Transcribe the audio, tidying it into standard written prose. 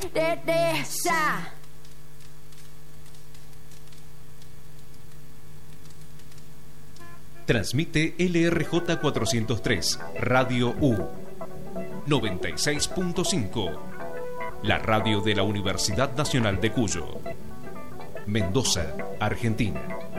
Transmite LRJ 403, Radio U 96.5, la radio de la Universidad Nacional de Cuyo, Mendoza, Argentina.